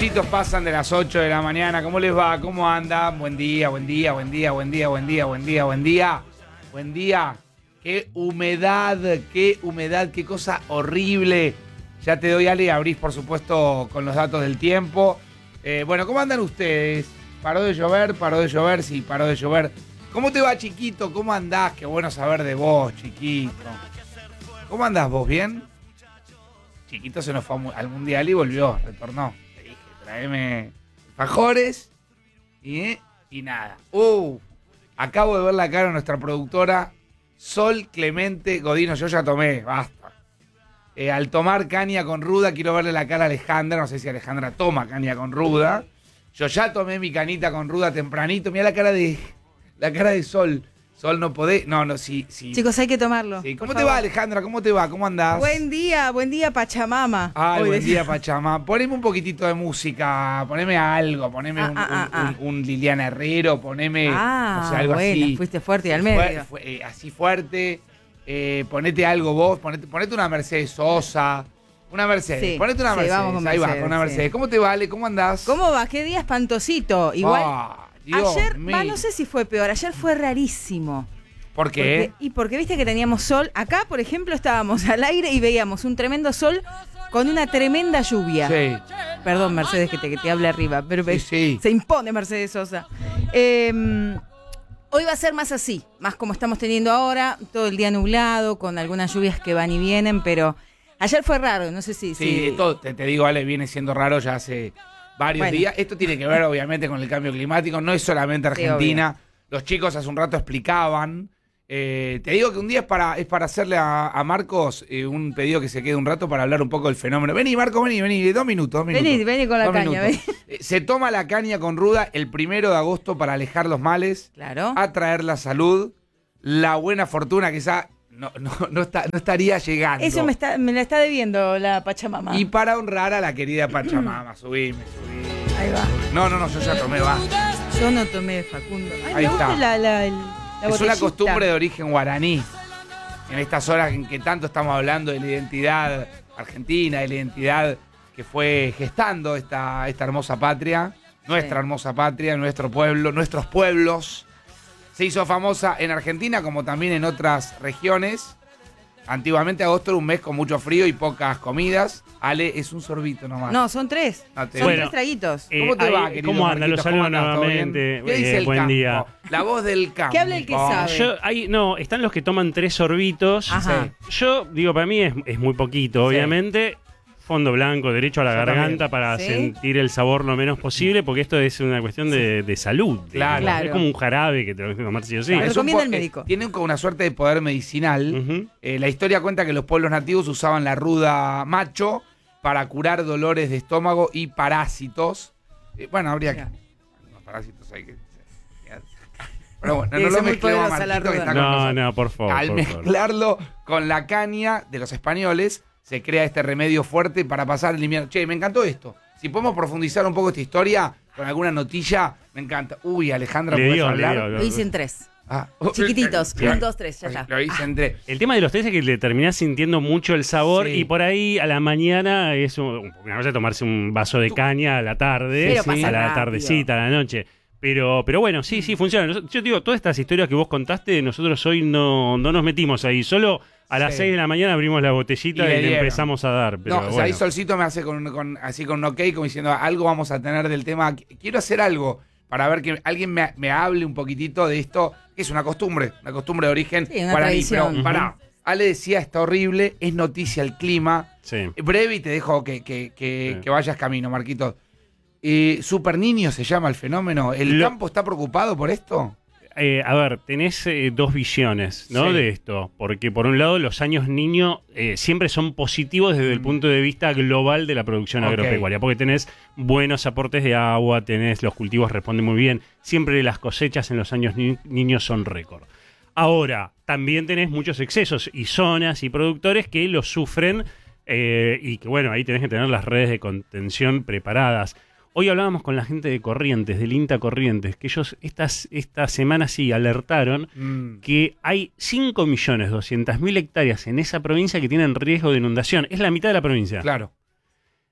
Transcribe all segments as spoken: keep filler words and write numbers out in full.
minutitos pasan de las ocho de la mañana. ¿Cómo les va? ¿Cómo andan? Buen día, buen día, buen día, buen día, buen día, buen día, buen día. Buen día. Qué humedad, qué humedad, qué cosa horrible. Ya te doy, Ale, y abrís, por supuesto, con los datos del tiempo. Eh, bueno, ¿cómo andan ustedes? ¿Paró de llover? ¿Paró de llover? Sí, paró de llover. ¿Cómo te va, chiquito? ¿Cómo andás? Qué bueno saber de vos, chiquito. ¿Cómo andás vos? ¿Bien? Chiquito se nos fue al mundial y volvió, retornó. Le dije, tráeme fajores y, y nada. Uh, acabo de ver la cara de nuestra productora Sol Clemente Godino. Yo ya tomé, basta. Eh, al tomar caña con ruda, quiero verle la cara a Alejandra. No sé si Alejandra toma caña con ruda. Yo ya tomé mi canita con ruda tempranito. Mirá la cara de la cara de Sol. Sol, no podés. No, no, sí, sí. Chicos, hay que tomarlo. Sí. ¿Cómo te va, Alejandra? ¿Cómo te va? ¿Cómo andás? Buen día, buen día, Pachamama. Ay, Hoy buen decía. día, Pachamama. Poneme un poquitito de música, poneme algo, poneme Ah, un, ah, un, ah, un, un Liliana Herrero, poneme Ah, no sé, algo bueno, así. fuiste fuerte y al Fue- medio. fue, eh, así fuerte. Eh, ponete algo vos, ponete, ponete una Mercedes Sosa. Una Mercedes, Sí, ponete una sí, Mercedes. vamos con Ahí va, Mercedes, con una Mercedes. sí. ¿Cómo te vale? ¿Cómo andás? ¿Cómo va? Qué día espantosito. Igual, Ah, Dios ayer, mío. va, no sé si fue peor, ayer fue rarísimo. ¿Por qué? Porque- y porque viste que teníamos sol. Acá, por ejemplo, estábamos al aire y veíamos un tremendo sol con una tremenda lluvia. Sí. Perdón, Mercedes, que te, que te hable arriba, pero Sí, sí. se impone Mercedes Sosa. Eh, hoy va a ser más así, más como estamos teniendo ahora, todo el día nublado, con algunas lluvias que van y vienen, pero ayer fue raro, no sé si... Sí, si- esto, te, te digo, Ale, viene siendo raro ya hace varios Bueno. días. Esto tiene que ver, obviamente, con el cambio climático. No es solamente Sí, Argentina. Los chicos hace un rato explicaban. Eh, te digo que un día es para, es para hacerle a, a Marcos eh, un pedido que se quede un rato para hablar un poco del fenómeno. Vení, Marcos, vení, vení. Dos minutos, dos minutos. Vení, vení con la Dos caña, minutos. Eh, Se toma la caña con ruda el primero de agosto para alejar los males, Claro. atraer la salud, la buena fortuna, quizá no, no, no, está, no estaría llegando. Eso me, está, me la está debiendo la Pachamama. Y para honrar a la querida Pachamama, subime, subime. Ahí va. No, no, no, yo ya tomé, va. Yo no tomé, Facundo. Ay, Ahí me gusta está. la, la, el- la Es una botellita. costumbre de origen guaraní. En estas horas en que tanto estamos hablando de la identidad argentina, de la identidad que fue gestando esta, esta hermosa patria, nuestra Sí. hermosa patria, nuestro pueblo, nuestros pueblos. Se hizo famosa en Argentina como también en otras regiones. Antiguamente agosto era un mes con mucho frío y pocas comidas. Ale, es un sorbito nomás. No, son tres. No te- Son Bueno, tres traguitos. Eh, ¿Cómo te ahí- va, querido ¿Cómo anda? Marquitos? Los saludo ¿Cómo andás? ¿Todo bien? nuevamente. ¿Qué dice Eh, el buen campo? día. La voz del campo. ¿Qué habla el que sabe? Yo, ahí, no, están los que toman tres sorbitos. Ajá. Yo, digo, para mí es, es muy poquito, Sí. obviamente. Fondo blanco, derecho a la Yo garganta también. para ¿Sí? sentir el sabor lo menos posible, porque esto es una cuestión de, de salud. Claro. digamos. Claro. Es como un jarabe que te lo tienes que tomar sí o sí. Claro. Es un recomienda po- el eh, médico. Tiene como una suerte de poder medicinal. Ujú. Eh, la historia cuenta que los pueblos nativos usaban la ruda macho para curar dolores de estómago y parásitos. Eh, bueno, habría que... Mira. Los parásitos hay que... Pero bueno, no, Debe no ser lo muy mezclemos a poderosa la Marquito que ruda. está con No, nosotros. no, por favor. Al por favor. mezclarlo con la caña de los españoles, se crea este remedio fuerte para pasar el invierno. Che, me encantó esto. Si podemos profundizar un poco esta historia con alguna notilla, me encanta. Uy, Alejandra, Le ¿podés dio, le hablar? dio. Lo hice en tres. Ah, Chiquititos. Lo- Un, dos, tres, ya está. Lo hice entre... El tema de los tres es que le terminás sintiendo mucho el sabor Sí. y por ahí a la mañana es un- una cosa tomarse un vaso de caña a la tarde, Pero a pasa la rápido. tardecita, a la noche. Pero, pero bueno, sí, sí, funciona. Nos- Yo digo, todas estas historias que vos contaste, nosotros hoy no, no nos metimos ahí. Solo a las Sí. seis de la mañana abrimos la botellita Y y, le le dieron. empezamos a dar. Pero No, o sea, bueno. ahí Solcito me hace con, con- así con un ok, como diciendo, algo vamos a tener del tema. Qu- Quiero hacer algo para ver que alguien me, me hable un poquitito de esto, que es una costumbre, una costumbre de origen Sí, una guaraní. tradición. Pero pará, Ale decía, está horrible, es noticia el clima. Sí. Breve y te dejo que, que, que, Sí. que vayas camino, Marquitos. Eh, Super Niño se llama el fenómeno. ¿El Lo- campo está preocupado por esto? Eh, a ver, tenés eh, dos visiones, ¿no? Sí. De esto. Porque por un lado, los años niño eh, siempre son positivos desde el Mm. punto de vista global de la producción Ok. agropecuaria. Porque tenés buenos aportes de agua, tenés los cultivos responden muy bien. Siempre las cosechas en los años ni- niños son récord. Ahora, también tenés muchos excesos y zonas y productores que los sufren eh, y que, bueno, ahí tenés que tener las redes de contención preparadas. Hoy hablábamos con la gente de Corrientes, del INTA Corrientes, que ellos estas, esta semana sí alertaron Mm. que hay cinco millones doscientas mil hectáreas en esa provincia que tienen riesgo de inundación. Es la mitad de la provincia. Claro.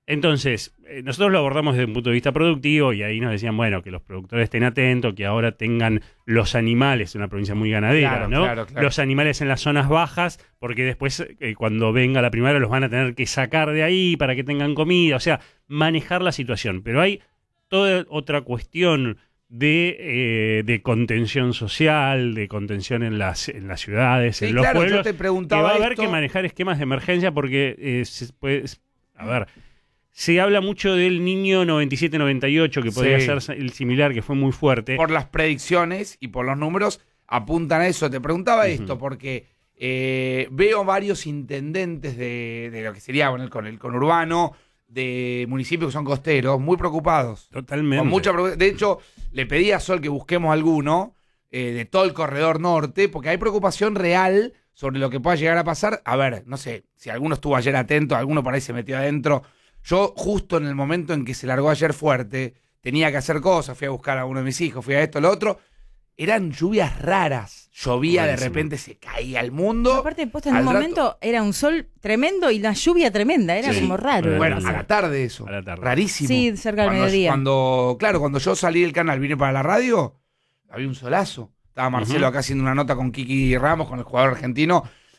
Entonces, eh, nosotros lo abordamos desde un punto de vista productivo y ahí nos decían, bueno, que los productores estén atentos, que ahora tengan los animales, en una provincia muy ganadera, Claro, ¿no? claro, claro. Los animales en las zonas bajas, porque después, eh, cuando venga la primavera, los van a tener que sacar de ahí para que tengan comida, o sea, manejar la situación. Pero hay toda otra cuestión de, eh, de contención social, de contención en las, en las ciudades, Sí, en los claro, yo pueblos, te que preguntaba va a haber esto. que manejar esquemas de emergencia porque, eh, se puede, a ver... Se habla mucho del niño noventa y siete noventa y ocho, que podría Sí. ser el similar, que fue muy fuerte. Por las predicciones y por los números apuntan a eso. Te preguntaba Ujú. esto porque eh, veo varios intendentes de, de lo que sería bueno, con el conurbano, de municipios que son costeros, muy preocupados. Totalmente. Con mucha preocupación. De hecho, le pedí a Sol que busquemos alguno eh, de todo el corredor norte, porque hay preocupación real sobre lo que pueda llegar a pasar. A ver, no sé, si alguno estuvo ayer atento, alguno por ahí se metió adentro. Yo, justo en el momento en que se largó ayer fuerte, tenía que hacer cosas, fui a buscar a uno de mis hijos, fui a esto, lo otro. Eran lluvias raras. Llovía, Buenísimo. de repente se caía el mundo. Aparte, posta, en Al un rato- momento era un sol tremendo y la lluvia tremenda, era Sí. como raro. Bueno, Bueno, Sí. a la tarde eso. A la tarde. Rarísimo. Sí, cerca del Cuando- mediodía. Cuando, claro, cuando yo salí del canal, vine para la radio, había un solazo. Estaba Marcelo Ujú. acá haciendo una nota con Kiki Ramos, con el jugador argentino.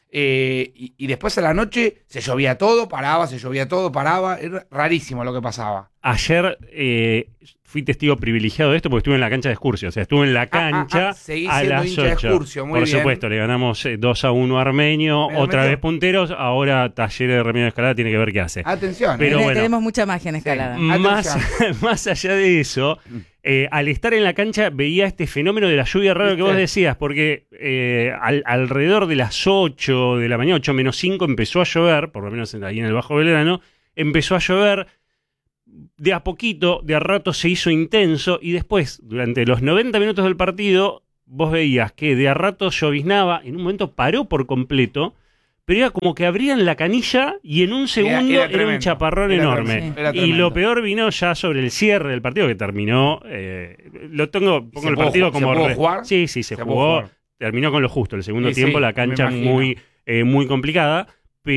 eh, y, y después a la noche se llovía todo, paraba, se llovía todo, paraba. Era rarísimo lo que pasaba. Ayer eh, fui testigo privilegiado de esto porque estuve en la cancha de Excursio. O sea, estuve en la cancha ah, seguí a siendo las hincha de ocho. Excursio, muy Por bien. supuesto, le ganamos eh, dos a uno a Armenio. Me lo Otra metió. vez punteros. Ahora Talleres de Remedio de Escalada tiene que ver qué hace. Atención. Pero eh. bueno. Tenemos mucha magia en escalada. Sí. Más, Atención. más allá de eso, eh, al estar en la cancha veía este fenómeno de la lluvia rara que ¿Viste? vos decías, porque eh, al- alrededor de las ocho de la mañana, ocho menos cinco, empezó a llover, por lo menos ahí en el Bajo Belgrano, empezó a llover de a poquito, de a rato se hizo intenso y después, durante los noventa minutos del partido, vos veías que de a rato lloviznaba, en un momento paró por completo, pero era como que abrían la canilla y en un segundo era era, tremendo, un chaparrón era enorme. tremendo, era Y tremendo. lo peor vino ya sobre el cierre del partido, que terminó. Eh, lo tengo, pongo ¿Se el pudo partido ju- como. se pudo re- jugar? Sí, sí, se, Se pudo jugó. jugar. Terminó con lo justo. El segundo Sí, tiempo, sí, la me cancha imagino. muy, eh, muy complicada,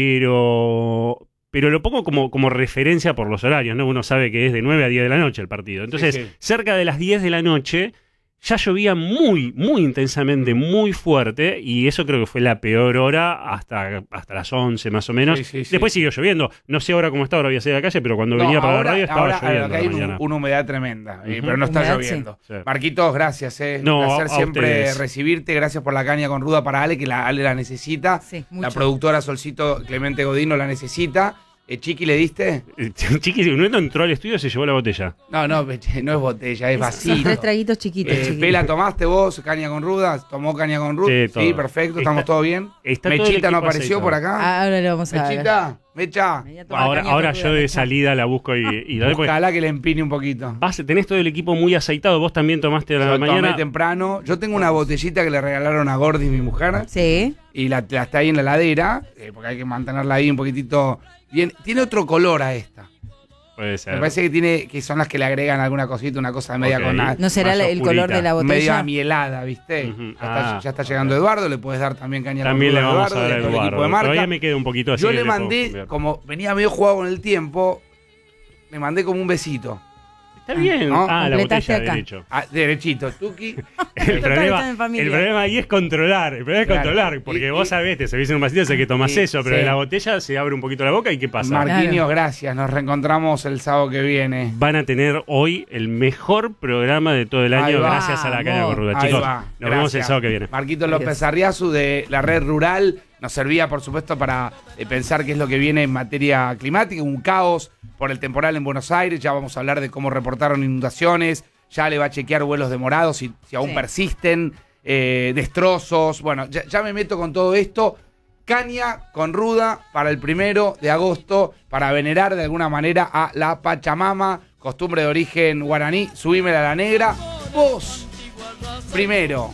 pero. Pero lo pongo como, como referencia por los horarios, ¿no? Uno sabe que es de nueve a diez de la noche el partido. Entonces, Sí, sí. cerca de las diez de la noche, ya llovía muy, muy intensamente, muy fuerte, y eso creo que fue la peor hora hasta, hasta las once más o menos. Sí, sí, sí. Después siguió lloviendo. No sé ahora cómo está, ahora voy a salir a la calle, pero cuando No, venía para ahora, la radio estaba ahora, lloviendo. acá a hay la un- mañana. una humedad tremenda, eh, Ujú. pero no está Humedad, lloviendo. sí. Sí. Marquitos, gracias. Eh. No, Un a- placer a siempre ustedes. recibirte. Gracias por la caña con ruda para Ale, que la Ale la necesita. Sí, La mucho. productora Solcito Clemente Godino la necesita. Eh, Chiqui, ¿le diste? Eh, Chiqui, si uno entró al estudio se llevó la botella. No, no, no es botella, es Son vacío. tres traguitos chiquitos. Eh, chiquitos. Pela, ¿tomaste vos caña con ruda? ¿Tomó caña con ruda? Sí, todo. perfecto, estamos Está- todos bien. está todo el Mechita no equipo apareció aceitado. por acá. Ahora lo vamos a ver. Mechita, Mecha, Me voy a tomar Ahora, caña ahora con yo ruda, de Mecha. salida la busco y, y la después. ojalá que le empine un poquito. Vas, tenés todo el equipo muy aceitado. Vos también tomaste a la Yo mañana. tomé temprano. Yo tengo una botellita que le regalaron a Gordy, mi mujer, Sí. y la, la está ahí en la heladera, eh, porque hay que mantenerla ahí un poquitito bien. Tiene otro color a esta. Puede ser. Me parece que tiene que son las que le agregan alguna cosita, una cosa media Ok. con nada. ¿No será Más la- el oscurita. color de la media botella? mielada, ¿viste? Ujú. Ya, está, Ah, ya está llegando Eduardo, le puedes dar también caña con También le ruda vamos a dar a del equipo Eduardo. de marca. Todavía me queda un poquito así. Yo que le puedo mandé, cambiar. como venía medio jugado con el tiempo, le mandé como un besito. Está bien. ¿No? Ah, la Completaste botella, acá. derecho. Ah, derechito, Tuki. El Total, problema, están en familia. el problema ahí es controlar. El problema es Claro. controlar. Porque Y- vos y- sabés, te servís en un vasito, sé que tomás y- eso, pero sí. de la botella se abre un poquito la boca y ¿qué pasa? Marquinhos, Claro. gracias. Nos reencontramos el sábado que viene. Van a tener hoy el mejor programa de todo el Ahí año va. gracias a la caña Vamos. corruda. Ahí Chicos, va. nos vemos el Gracias. sábado que viene. Marquito López Arriazu de la Red Rural nos servía, por supuesto, para eh, pensar qué es lo que viene en materia climática, un caos por el temporal en Buenos Aires. Ya vamos a hablar de cómo reportaron inundaciones. Ya le va a chequear vuelos demorados si, si aún Sí. persisten, eh, destrozos. Bueno, ya, ya me meto con todo esto. Caña con ruda para el primero de agosto, para venerar de alguna manera a la Pachamama, costumbre de origen guaraní. Subímela a la negra. Vos, primero,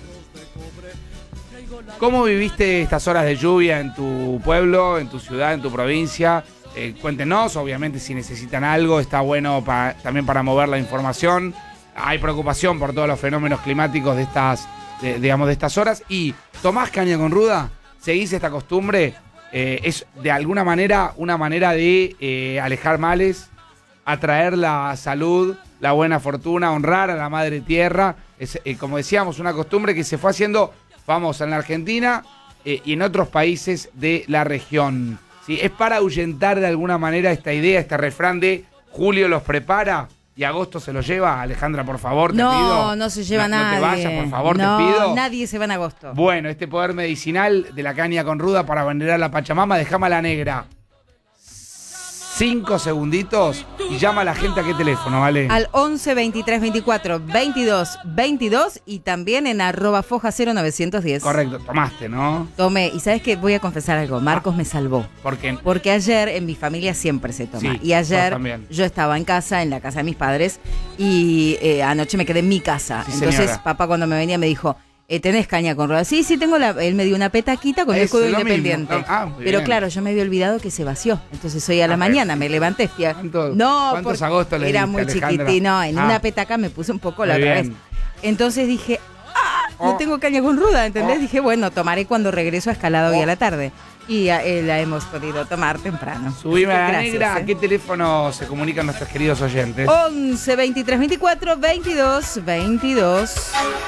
¿cómo viviste estas horas de lluvia en tu pueblo, en tu ciudad, en tu provincia? Eh, cuéntenos, obviamente, si necesitan algo, está bueno pa- también para mover la información. Hay preocupación por todos los fenómenos climáticos de estas, de- digamos, de estas horas. Y tomás caña con ruda, seguís esta costumbre, eh, es de alguna manera una manera de eh, alejar males, atraer la salud, la buena fortuna, honrar a la madre tierra. Es, eh, como decíamos, una costumbre que se fue haciendo famosa en la Argentina eh, y en otros países de la región. ¿Sí? Es para ahuyentar de alguna manera esta idea, este refrán de julio los prepara y agosto se los lleva. Alejandra, por favor, te no, pido. No, no se lleva no, nadie. No te vayas, por favor, no, te pido. Nadie se va en agosto. Bueno, este poder medicinal de la caña con ruda para venerar a la Pachamama, dejame a la negra. Cinco segunditos y llama a la gente a qué teléfono, ¿vale? Al once, veintitrés, veinticuatro, veintidós, veintidós y también en arroba foja cero novecientos diez. Correcto, tomaste, ¿no? Tomé, y ¿sabes qué? Voy a confesar algo, Marcos ah, me salvó. ¿Por qué? Porque ayer en mi familia siempre se toma. Sí, y ayer yo estaba en casa, en la casa de mis padres, y eh, anoche me quedé en mi casa. Sí, entonces señora. Papá cuando me venía me dijo... Eh, ¿tenés caña con ruda? Sí, sí, tengo la... Él me dio una petaquita con es el escudo independiente. No, ah, pero bien. Claro, yo me había olvidado que se vació. Entonces hoy a la ah, mañana me levanté. Fia... ¿Cuánto, no, ¿Cuántos agostos le era diste, muy Alejandra? chiquitino. En ah. una petaca me puse un poco la otra vez. Entonces dije, ¡ah! Oh. No tengo caña con ruda, ¿entendés? Oh. Dije, bueno, tomaré cuando regreso a Escalada hoy oh. a la tarde. Y eh, la hemos podido tomar temprano. Subime a la Gracias, negra. ¿eh? ¿A qué teléfono se comunican nuestros queridos oyentes? once, veintitrés, veinticuatro, veintidós, veintidós.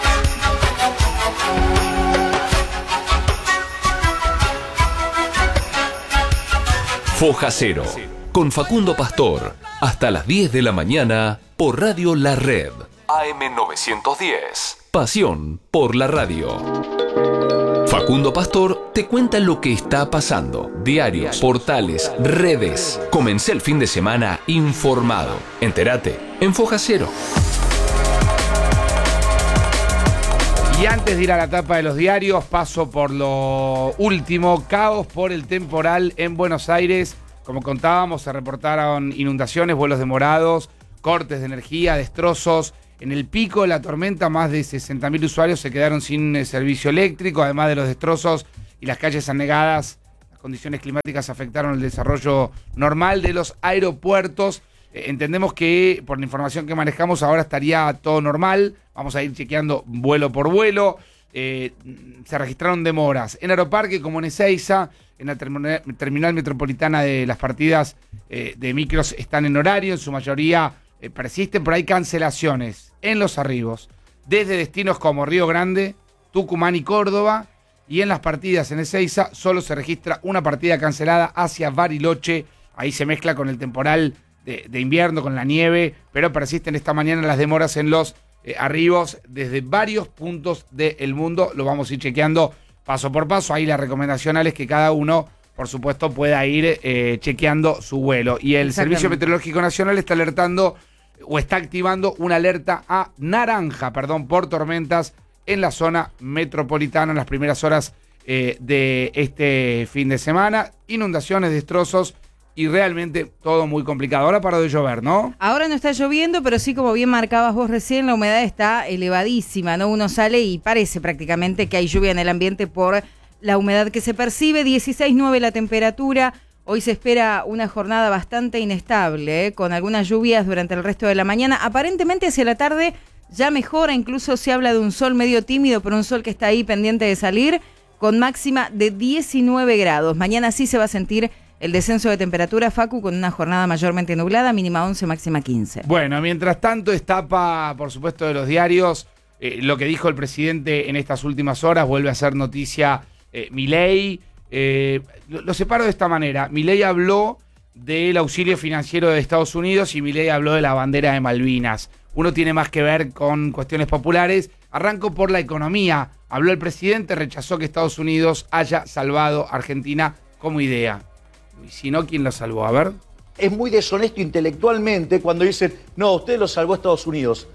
Foja Cero, con Facundo Pastor, hasta las diez de la mañana por Radio La Red. A M novecientos diez. Pasión por la radio. Facundo Pastor te cuenta lo que está pasando. Diarios, portales, redes. Comencé el fin de semana informado. Entérate en Foja Cero. Y antes de ir a la tapa de los diarios, paso por lo último, caos por el temporal en Buenos Aires. Como contábamos, se reportaron inundaciones, vuelos demorados, cortes de energía, destrozos. En el pico de la tormenta, más de sesenta mil usuarios se quedaron sin servicio eléctrico, además de los destrozos y las calles anegadas. Las condiciones climáticas afectaron el desarrollo normal de los aeropuertos. Entendemos que por la información que manejamos ahora estaría todo normal. Vamos a ir chequeando vuelo por vuelo. Eh, se registraron demoras en Aeroparque como en Ezeiza. En la terminal, terminal metropolitana de las partidas eh, de micros están en horario. En su mayoría eh, persisten, pero hay cancelaciones en los arribos. Desde destinos como Río Grande, Tucumán y Córdoba. Y en las partidas en Ezeiza solo se registra una partida cancelada hacia Bariloche. Ahí se mezcla con el temporal De, de invierno, con la nieve, pero persisten esta mañana las demoras en los eh, arribos desde varios puntos del mundo. Lo vamos a ir chequeando paso por paso. Ahí la recomendación es que cada uno, por supuesto, pueda ir eh, chequeando su vuelo. Y el Servicio Meteorológico Nacional está alertando o está activando una alerta a naranja, perdón, por tormentas en la zona metropolitana en las primeras horas eh, de este fin de semana. Inundaciones, destrozos. Y realmente todo muy complicado. Ahora paró de llover, ¿no? Ahora no está lloviendo, pero sí, como bien marcabas vos recién, la humedad está elevadísima, ¿no? Uno sale y parece prácticamente que hay lluvia en el ambiente por la humedad que se percibe. dieciséis nueve la temperatura. Hoy se espera una jornada bastante inestable, ¿eh? Con algunas lluvias durante el resto de la mañana. Aparentemente hacia la tarde ya mejora, incluso se habla de un sol medio tímido, pero un sol que está ahí pendiente de salir, con máxima de diecinueve grados. Mañana sí se va a sentir el descenso de temperatura, Facu, con una jornada mayormente nublada, mínima once, máxima quince. Bueno, mientras tanto, estapa, por supuesto, de los diarios, eh, lo que dijo el presidente en estas últimas horas, vuelve a ser noticia eh, Milei. Eh, lo, lo separo de esta manera. Milei habló del auxilio financiero de Estados Unidos y Milei habló de la bandera de Malvinas. Uno tiene más que ver con cuestiones populares. Arranco por la economía. Habló el presidente, rechazó que Estados Unidos haya salvado a Argentina como idea. Y si no, ¿quién lo salvó? A ver. Es muy deshonesto intelectualmente cuando dicen, no, usted lo salvó a Estados Unidos.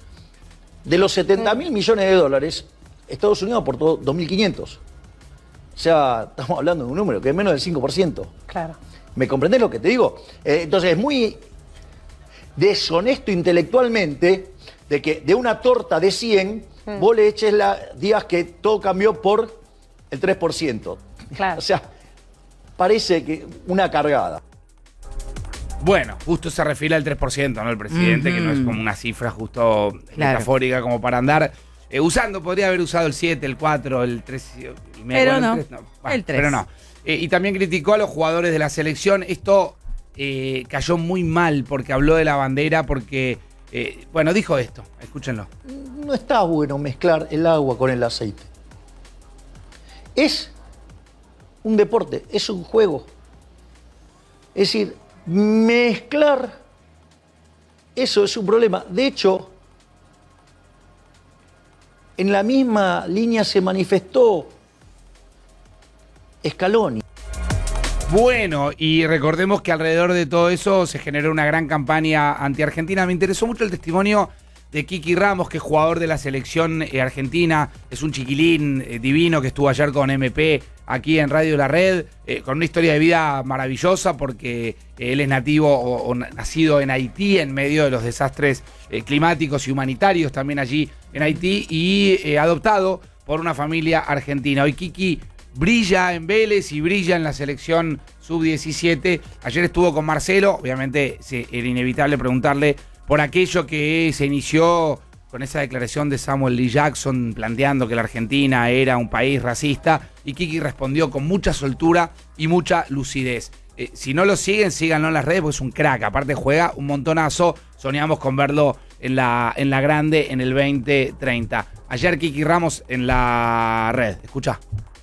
De los setenta mil millones de dólares, Estados Unidos aportó dos mil quinientos. O sea, estamos hablando de un número que es menos del cinco por ciento. Claro. ¿Me comprendés lo que te digo? Eh, entonces es muy deshonesto intelectualmente de que de una torta de cien, mm. vos le eches la, digas que todo cambió por el tres por ciento. Claro. O sea, parece que una cargada. Bueno, justo se refiere al tres por ciento, ¿no? El presidente, uh-huh. que no es como una cifra justo claro. metafórica como para andar eh, usando. Podría haber usado el siete, el cuatro, el tres y medio. Pero bueno, no, el tres, no. Bueno, el tres. Pero no. Eh, y también criticó a los jugadores de la selección. Esto eh, cayó muy mal porque habló de la bandera, porque, eh, bueno, dijo esto, escúchenlo. No está bueno mezclar el agua con el aceite. Es un deporte, es un juego. Es decir, mezclar, eso es un problema. De hecho, en la misma línea se manifestó Scaloni. Bueno, y recordemos que alrededor de todo eso se generó una gran campaña anti-argentina. Me interesó mucho el testimonio de Kiki Ramos, que es jugador de la selección eh, argentina. Es un chiquilín eh, divino que estuvo ayer con M P aquí en Radio La Red, eh, con una historia de vida maravillosa porque eh, él es nativo o, o nacido en Haití en medio de los desastres eh, climáticos y humanitarios también allí en Haití y eh, adoptado por una familia argentina. Hoy Kiki brilla en Vélez y brilla en la selección sub diecisiete. Ayer estuvo con Marcelo, obviamente se, era inevitable preguntarle por aquello que se inició con esa declaración de Samuel L. Jackson planteando que la Argentina era un país racista, y Kiki respondió con mucha soltura y mucha lucidez. Eh, si no lo siguen, síganlo en las redes porque es un crack, aparte juega un montonazo, soñamos con verlo en la, en la grande en el veinte treinta. Ayer Kiki Ramos en la red, escuchá.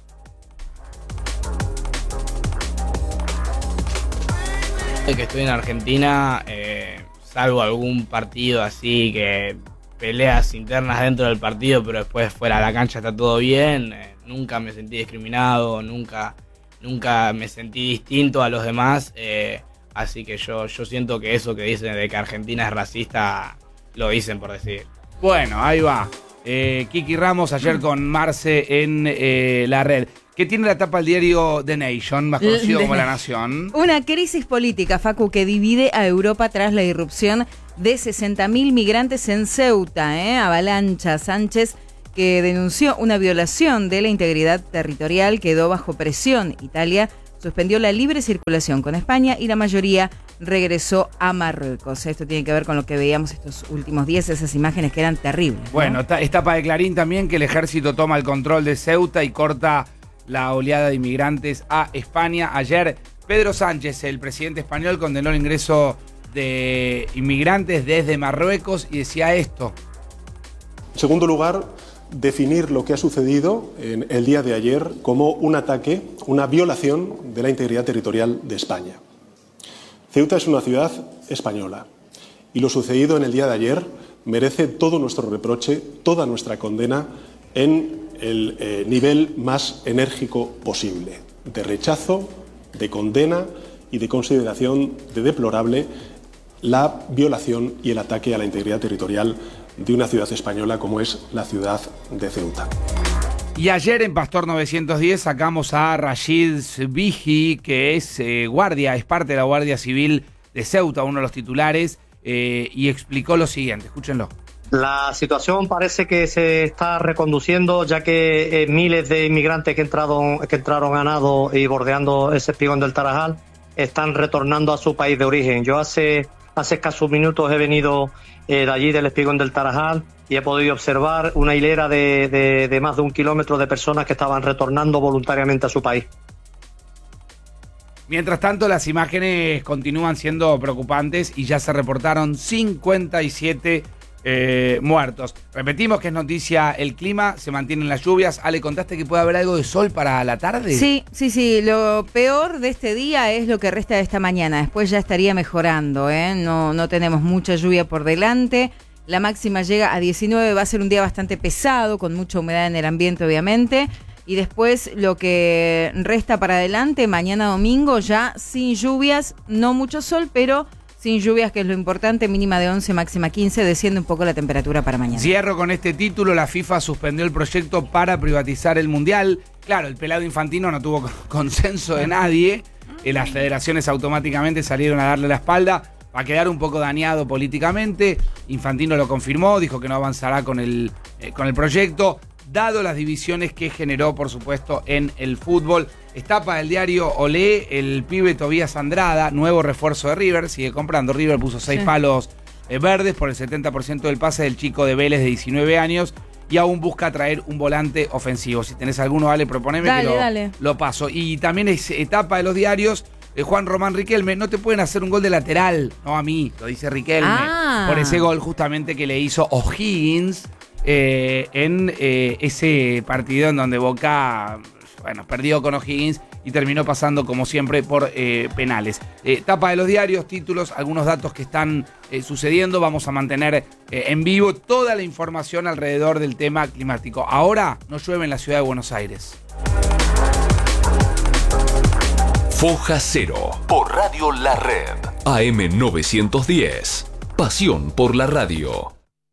Que estoy en Argentina, eh, salvo algún partido así que peleas internas dentro del partido, pero después fuera de la cancha está todo bien. Eh, nunca me sentí discriminado, nunca, nunca me sentí distinto a los demás. Eh, así que yo, yo siento que eso que dicen de que Argentina es racista, lo dicen por decir. Bueno, ahí va. Eh, Kiki Ramos ayer con Marce en eh, la red. ¿Qué tiene la tapa del diario The Nation, más conocido como La Nación? Una crisis política, Facu, que divide a Europa tras la irrupción de sesenta mil migrantes en Ceuta. ¿eh? Avalancha Sánchez, que denunció una violación de la integridad territorial, quedó bajo presión. Italia suspendió la libre circulación con España y la mayoría regresó a Marruecos. Esto tiene que ver con lo que veíamos estos últimos días, esas imágenes que eran terribles, ¿no? Bueno, es tapa de Clarín también que el ejército toma el control de Ceuta y corta la oleada de inmigrantes a España. Ayer Pedro Sánchez, el presidente español, condenó el ingreso de inmigrantes desde Marruecos y decía esto. En segundo lugar, definir lo que ha sucedido en el día de ayer como un ataque, una violación de la integridad territorial de España. Ceuta es una ciudad española y lo sucedido en el día de ayer merece todo nuestro reproche, toda nuestra condena en el eh, nivel más enérgico posible, de rechazo, de condena y de consideración de deplorable la violación y el ataque a la integridad territorial de una ciudad española como es la ciudad de Ceuta. Y ayer en Pastor novecientos diez sacamos a Rashid Sbiji, que es eh, guardia, es parte de la Guardia Civil de Ceuta, uno de los titulares, eh, y explicó lo siguiente, escúchenlo. La situación parece que se está reconduciendo, ya que eh, miles de inmigrantes que entraron, que entraron a nado y bordeando ese espigón del Tarajal están retornando a su país de origen. Yo hace, hace escasos minutos he venido eh, de allí, del espigón del Tarajal, y he podido observar una hilera de, de, de más de un kilómetro de personas que estaban retornando voluntariamente a su país. Mientras tanto, las imágenes continúan siendo preocupantes y ya se reportaron cincuenta y siete Eh, muertos. Repetimos que es noticia el clima, se mantienen las lluvias. Ale, ¿contaste que puede haber algo de sol para la tarde? Sí, sí, sí. Lo peor de este día es lo que resta de esta mañana. Después ya estaría mejorando, ¿eh? No, no tenemos mucha lluvia por delante. La máxima llega a diecinueve. Va a ser un día bastante pesado, con mucha humedad en el ambiente, obviamente. Y después lo que resta para adelante, mañana domingo, ya sin lluvias, no mucho sol, pero sin lluvias, que es lo importante, mínima de once, máxima quince, desciende un poco la temperatura para mañana. Cierro con este título, la FIFA suspendió el proyecto para privatizar el Mundial. Claro, el pelado Infantino no tuvo consenso de nadie, eh, las federaciones automáticamente salieron a darle la espalda, va a quedar un poco dañado políticamente. Infantino lo confirmó, dijo que no avanzará con el, eh, con el proyecto, dado las divisiones que generó, por supuesto, en el fútbol. Estapa del diario Olé, el pibe Tobías Andrada, nuevo refuerzo de River, sigue comprando. River puso seis sí. palos eh, verdes por el setenta por ciento del pase del chico de Vélez de diecinueve años y aún busca traer un volante ofensivo. Si tenés alguno, Ale, proponeme dale, que lo, dale. lo paso. Y también es etapa de los diarios, eh, Juan Román Riquelme, no te pueden hacer un gol de lateral, no a mí, lo dice Riquelme, Ah. por ese gol justamente que le hizo O'Higgins eh, en eh, ese partido en donde Boca, bueno, perdió con O'Higgins y terminó pasando como siempre por eh, penales. Eh, tapa de los diarios, títulos, algunos datos que están eh, sucediendo. Vamos a mantener eh, en vivo toda la información alrededor del tema climático. Ahora no llueve en la ciudad de Buenos Aires. Foja Cero por Radio La Red. A M novecientos diez. Pasión por la radio.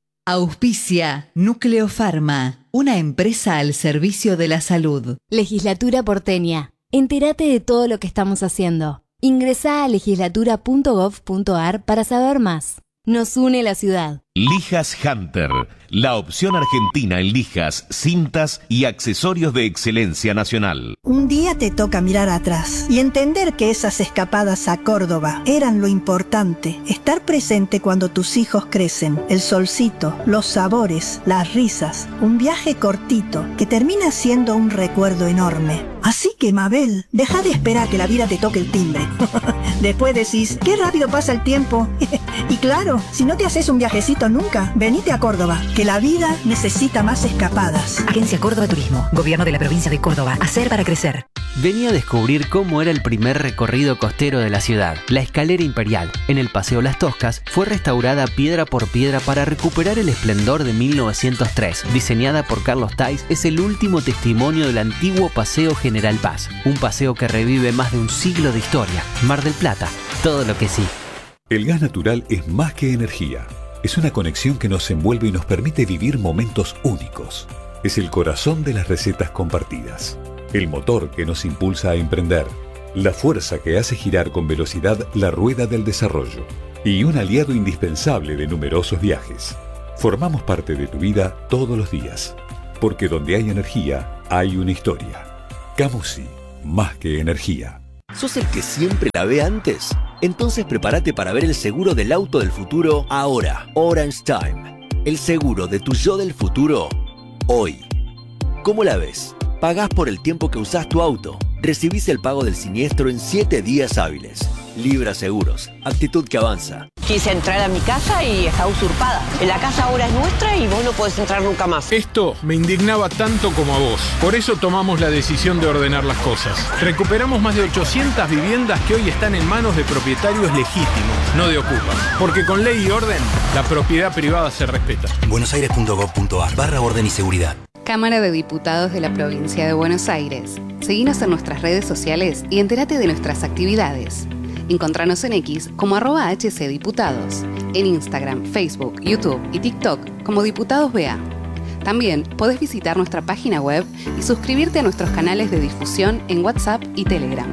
Auspicia Núcleo Pharma, una empresa al servicio de la salud. Legislatura porteña. Entérate de todo lo que estamos haciendo. Ingresá a legislatura punto gov punto ar para saber más. Nos une la ciudad. Lijas Hunter, la opción argentina en lijas, cintas y accesorios de excelencia nacional. Un día te toca mirar atrás y entender que esas escapadas a Córdoba eran lo importante. Estar presente cuando tus hijos crecen, el solcito, los sabores, las risas, un viaje cortito que termina siendo un recuerdo enorme. Así que, Mabel, deja de esperar que la vida te toque el timbre. Después decís, qué rápido pasa el tiempo. Y claro, si no te haces un viajecito nunca, venite a Córdoba, que la vida necesita más escapadas. Agencia Córdoba Turismo, Gobierno de la Provincia de Córdoba. Hacer para crecer. Vení a descubrir cómo era el primer recorrido costero de la ciudad. La escalera imperial, en el Paseo Las Toscas, fue restaurada piedra por piedra para recuperar el esplendor de mil novecientos tres. Diseñada por Carlos Tais, es el último testimonio del antiguo Paseo General Paz. Un paseo que revive más de un siglo de historia. Mar del Plata, todo lo que sí. El gas natural es más que energía. Es una conexión que nos envuelve y nos permite vivir momentos únicos. Es el corazón de las recetas compartidas. El motor que nos impulsa a emprender. La fuerza que hace girar con velocidad la rueda del desarrollo. Y un aliado indispensable de numerosos viajes. Formamos parte de tu vida todos los días. Porque donde hay energía, hay una historia. Camusi, más que energía. ¿Sos el que siempre la ve antes? Entonces prepárate para ver el seguro del auto del futuro ahora. Orange Time. El seguro de tu yo del futuro hoy. ¿Cómo la ves? Pagás por el tiempo que usás tu auto. Recibís el pago del siniestro en siete días hábiles. Libra Seguros. Actitud que avanza. Quise entrar a mi casa y está usurpada. La casa ahora es nuestra y vos no podés entrar nunca más. Esto me indignaba tanto como a vos. Por eso tomamos la decisión de ordenar las cosas. Recuperamos más de ochocientas viviendas que hoy están en manos de propietarios legítimos, no de ocupas. Porque con ley y orden, la propiedad privada se respeta. buenosaires punto gov punto ar barra orden y seguridad. Cámara de Diputados de la Provincia de Buenos Aires. Seguinos en nuestras redes sociales y entérate de nuestras actividades. Encontranos en X como arroba hcdiputados, en Instagram, Facebook, YouTube y TikTok como Diputados B A. También podés visitar nuestra página web y suscribirte a nuestros canales de difusión en WhatsApp y Telegram.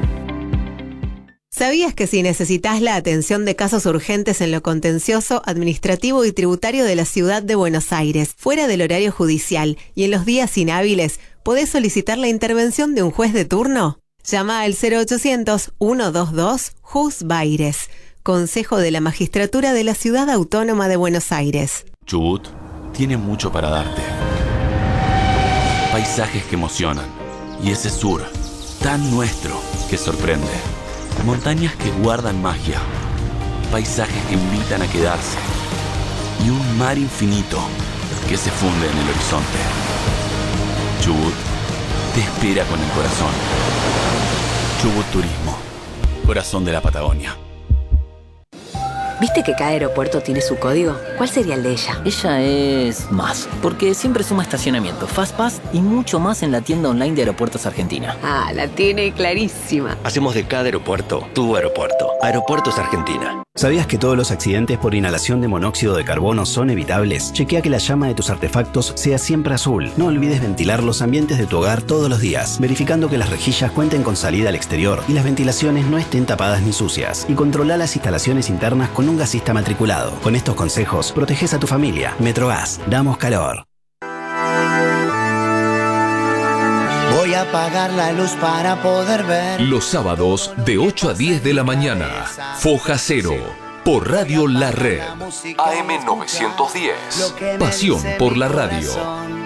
¿Sabías que si necesitas la atención de casos urgentes en lo contencioso, administrativo y tributario de la ciudad de Buenos Aires, fuera del horario judicial y en los días inhábiles, podés solicitar la intervención de un juez de turno? Llama al cero ochocientos, ciento veintidós, Juzbaires, Consejo de la Magistratura de la Ciudad Autónoma de Buenos Aires. Chubut tiene mucho para darte. Paisajes que emocionan. Y ese sur, tan nuestro, que sorprende. Montañas que guardan magia. Paisajes que invitan a quedarse. Y un mar infinito que se funde en el horizonte. Chubut te espera con el corazón. Chubut Turismo, corazón de la Patagonia. ¿Viste que cada aeropuerto tiene su código? ¿Cuál sería el de ella? Ella es más, porque siempre suma estacionamiento, FastPass y mucho más en la tienda online de Aeropuertos Argentina. Ah, la tiene clarísima. Hacemos de cada aeropuerto tu aeropuerto. Aeropuertos Argentina. ¿Sabías que todos los accidentes por inhalación de monóxido de carbono son evitables? Chequea que la llama de tus artefactos sea siempre azul. No olvides ventilar los ambientes de tu hogar todos los días, verificando que las rejillas cuenten con salida al exterior y las ventilaciones no estén tapadas ni sucias. Y controla las instalaciones internas con un gasista matriculado. Con estos consejos, proteges a tu familia. Metrogas, damos calor. Voy a apagar la luz para poder ver. Los sábados de ocho a diez de la mañana. Foja Cero. Por Radio La Red. A M novecientos diez. Pasión por la radio.